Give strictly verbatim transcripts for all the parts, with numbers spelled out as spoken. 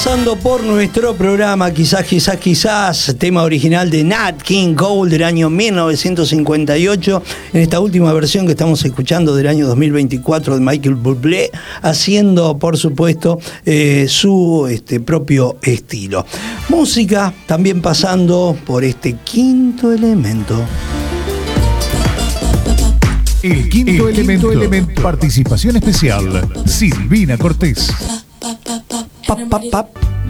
Pasando por nuestro programa, quizás, quizás, quizás, tema original de Nat King Cole del año mil novecientos cincuenta y ocho, en esta última versión que estamos escuchando del año dos mil veinticuatro de Michael Bublé, haciendo, por supuesto, eh, su este, propio estilo. Música también pasando por este quinto elemento. El quinto, El elemento, quinto elemento. Participación especial, Silvina Cortés. Pap, pap, pap.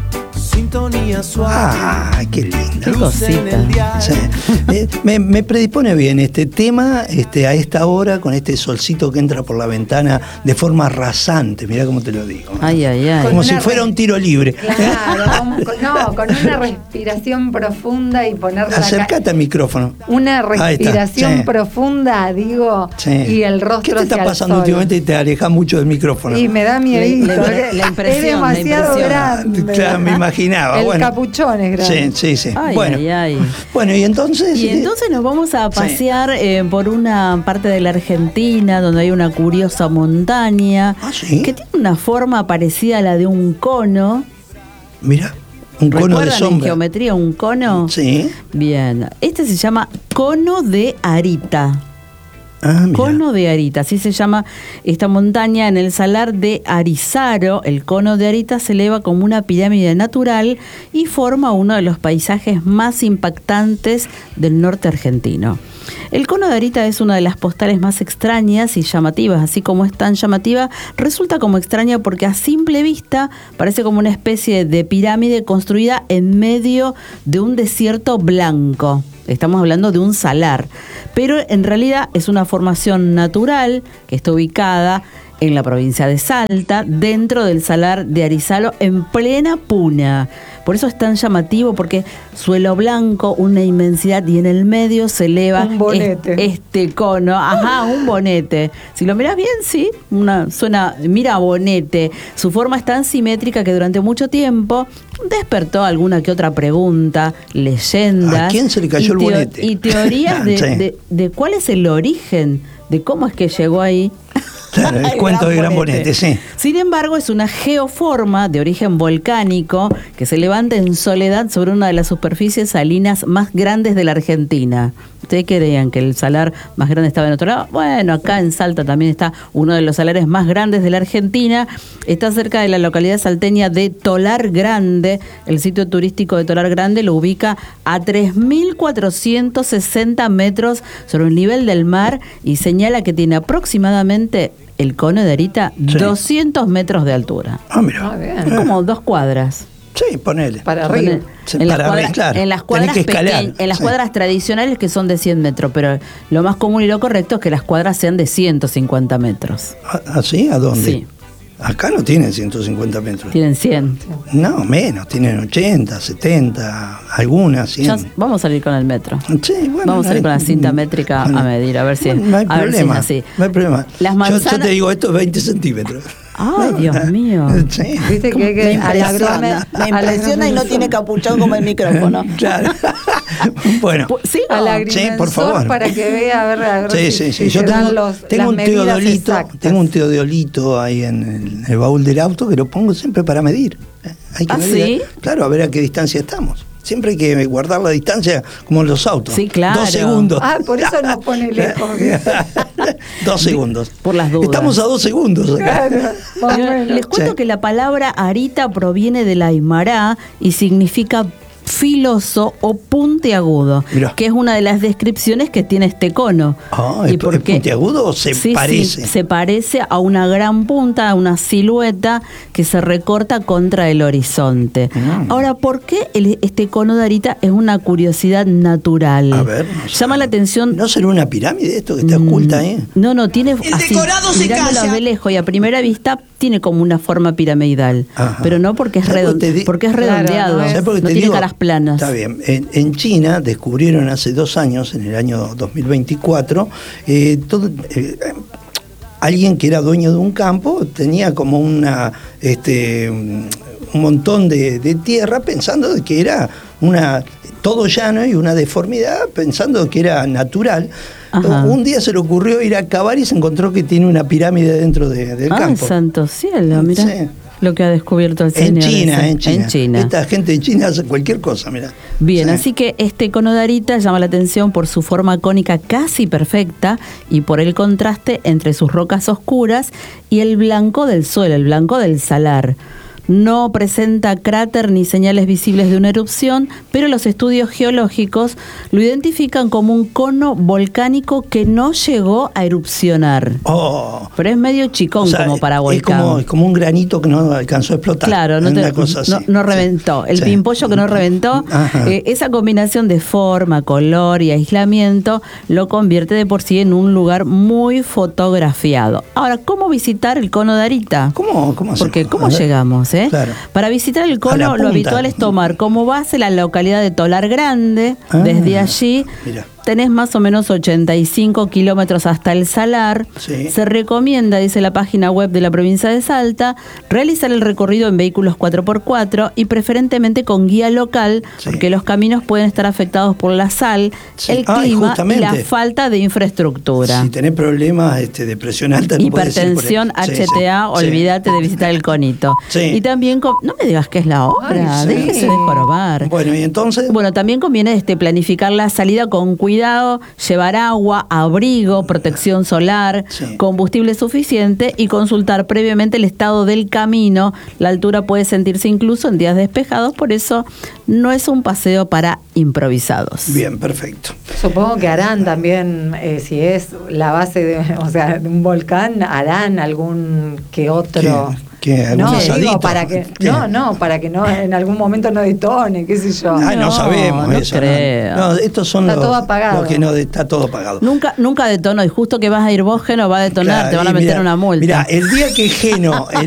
Sintonía suave. Ah, qué linda. Qué cosita. Sí. Me, me, me predispone bien este tema este, a esta hora, con este solcito que entra por la ventana de forma rasante. Mirá cómo te lo digo. Ay, ay, ay. Como si fuera un tiro libre. Claro, vamos con, no, con una respiración profunda y ponerla. Acercate al micrófono. Una respiración sí. profunda, digo, Sí. y el rostro. ¿Qué te está hacia pasando el sol. últimamente y te alejas mucho del micrófono? Y me da miedo. La- la- la impresión, es demasiado la impresión. grande. Claro, me imaginaba. El bueno. capuchón es grande. Sí, sí, sí. Ay, bueno. ay, ay. Bueno, y entonces. Y entonces nos vamos a pasear eh, por una parte de la Argentina donde hay una curiosa montaña Ah, ¿sí? que tiene una forma parecida a la de un cono. Mira, un cono de ¿Recuerdan en sombra. geometría un cono? Sí. Bien, este se llama cono de Arita. Ah, mira. Cono de Arita, así se llama esta montaña en el salar de Arizaro. El cono de Arita se eleva como una pirámide natural y forma uno de los paisajes más impactantes del norte argentino. El cono de Arita es una de las postales más extrañas y llamativas. Así como es tan llamativa, resulta como extraña porque a simple vista parece como una especie de pirámide construida en medio de un desierto blanco. Estamos hablando de un salar, pero en realidad es una formación natural que está ubicada en la provincia de Salta, dentro del salar de Arizaro, en plena puna. Por eso es tan llamativo, porque suelo blanco, una inmensidad, y en el medio se eleva Un bonete. es- este cono. Ajá, un bonete. Si lo miras bien, sí, una, suena, mira bonete. Su forma es tan simétrica que durante mucho tiempo despertó alguna que otra pregunta, leyendas. ¿A quién se le cayó y el teo- bonete? Y teorías de, Sí. de, de cuál es el origen, de cómo es que llegó ahí. Claro, el El cuento de gran Gran Bonete, sí. Sin embargo, es una geoforma de origen volcánico que se levanta en soledad sobre una de las superficies salinas más grandes de la Argentina. ¿Ustedes creían que el salar más grande estaba en otro lado? Bueno, acá en Salta también está uno de los salares más grandes de la Argentina. Está cerca de la localidad salteña de Tolar Grande. El sitio turístico de Tolar Grande lo ubica a tres mil cuatrocientos sesenta metros sobre el nivel del mar y señala que tiene aproximadamente el cono de Arita Sí. doscientos metros de altura. Ah, mira. Ah, bien. Es como dos cuadras. Sí, ponele. Para arriba. Sí, En las, para cuadras, arriba, claro. en las Tenés cuadras que escalar, pequeñ- en las sí. cuadras tradicionales que son de cien metros, pero lo más común y lo correcto es que las cuadras sean de ciento cincuenta metros. ¿Ah, ¿ah, sí? ¿A dónde? Sí. Acá no tienen ciento cincuenta metros. Tienen cien. No, menos, tienen ochenta, setenta, algunas cien. Ya vamos a salir con el metro. Sí, bueno, Vamos a salir no con la hay- cinta métrica bueno, a medir, a ver si, no hay a ver si es problema. así. No hay problema. Las Yo- manzanas. yo, te digo, esto es veinte centímetros. Ay, Dios mío. Sí. Viste que hay que Me impresiona, alargarme- me impresiona y no tiene capuchón como el micrófono. Claro. Bueno. Pu- ¿Sí? al no? agrimensor Sí, por favor. para que vea, a ver, a ver Sí, si, sí, sí. si Yo se dan tengo, los, tengo las un medidas teodolito, exactas. tengo un teodolito ahí en el, en el baúl del auto que lo pongo siempre para medir. Eh, Hay que ¿Ah, medir, sí? Claro, a ver a qué distancia estamos. Siempre hay que guardar la distancia como en los autos. Sí, claro. Dos segundos. Ah, por eso nos pone lejos. Dos segundos. Por las dudas. Estamos a dos segundos acá. Claro, más o Yo menos. les cuento Sí. que la palabra arita proviene del aymara y significa filoso o puntiagudo, Mirá. que es una de las descripciones que tiene este cono. Ah, ¿es- es puntiagudo o se Sí, parece? sí, se parece a una gran punta, a una silueta que se recorta contra el horizonte. Mm. Ahora, ¿por qué el- este cono de arita es una curiosidad natural? A ver. no Llama sé. la atención. ¿No será una pirámide esto que está oculta ahí? Mm, No, no, tiene así, decorado se mirándolo calla. de lejos y a primera vista tiene como una forma piramidal, Ajá. pero no porque es, ¿Sabes por redon- qué te di- porque es Claro, redondeado, no es- ¿Sabes por qué no te tiene digo? caras planas. Está bien. En, en China descubrieron hace dos años, en el año dos mil veinticuatro, eh, todo, eh, alguien que era dueño de un campo tenía como una este, un montón de, de tierra pensando de que era una todo llano y una deformidad, pensando que era natural. Ajá. Un día se le ocurrió ir a cavar y se encontró que tiene una pirámide dentro de- del Ah, campo. santo cielo, mira. Sí. Lo que ha descubierto el En señor. China, ese. en China. En China. Esta gente de China hace cualquier cosa, mira. Bien, Sí. así que este cono de arita llama la atención por su forma cónica casi perfecta y por el contraste entre sus rocas oscuras y el blanco del suelo, el blanco del salar. No presenta cráter ni señales visibles de una erupción, pero los estudios geológicos lo identifican como un cono volcánico que no llegó a erupcionar. Oh. Pero es medio chicón O sea, como para es volcán. como, es como un granito que no alcanzó a explotar. Claro, no, te- Una cosa así. no, no reventó. El Sí. pimpollo que no reventó, Ajá. eh, esa combinación de forma, color y aislamiento lo convierte de por sí en un lugar muy fotografiado. Ahora, ¿cómo visitar el cono de Arita? ¿Cómo, cómo hacemos? Porque A ¿cómo ver. llegamos? Eh? Claro. Para visitar el A la cono, punta. lo habitual es tomar como base la localidad de Tolar Grande. Ah, Desde allí mira. tenés más o menos ochenta y cinco kilómetros hasta el Salar. Sí. Se recomienda, dice la página web de la provincia de Salta, realizar el recorrido en vehículos cuatro por cuatro y preferentemente con guía local, Sí. porque los caminos pueden estar afectados por la sal, Sí. el Ah, y clima y justamente. la falta de infraestructura. Si tenés problemas este, de presión alta, no podés ir por Hipertensión, ahí. Sí, H T A, sí, olvídate sí. de visitar el conito. Sí. Y también, con- no me digas que es la hora, Ay, sí. déjese de jorobar. Bueno, y entonces. Bueno, también conviene este, planificar la salida con cuidado, llevar agua, abrigo, protección solar, Sí. combustible suficiente y consultar previamente el estado del camino. La altura puede sentirse incluso en días despejados, por eso no es un paseo para improvisados. Bien, perfecto. Supongo que harán también, eh, si es la base de, o sea, de un volcán, harán algún que otro. ¿Qué? ¿Qué? ¿Algún No, asadito? digo, para que, ¿Qué? no, no, para que no en algún momento no detone, qué sé yo. Ay, no, No, sabemos no eso. creo. No, estos son Está los, todo apagado. los que no de- está todo apagado. Nunca, nunca detonó, y justo que vas a ir vos, Geno, va a detonar, Claro, te van a y meter mirá, una multa. Mirá, el día que Geno,